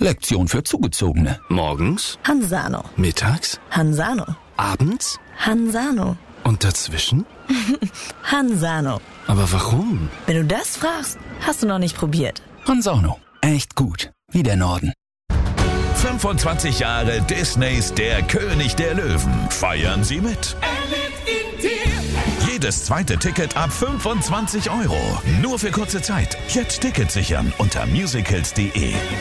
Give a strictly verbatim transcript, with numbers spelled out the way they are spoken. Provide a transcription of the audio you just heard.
Lektion für Zugezogene. Morgens, Hanzano. mittags, Hanzano. abends Hanzano. und dazwischen? Hanzano. Aber warum? Wenn du das fragst, hast du noch nicht probiert. Hanzano. Echt gut. Wie der Norden. fünfundzwanzig Jahre Disneys Der König der Löwen. Feiern Sie mit. Jedes zweite Ticket ab fünfundzwanzig Euro. Nur für kurze Zeit. Jetzt Ticket sichern unter musicals punkt de.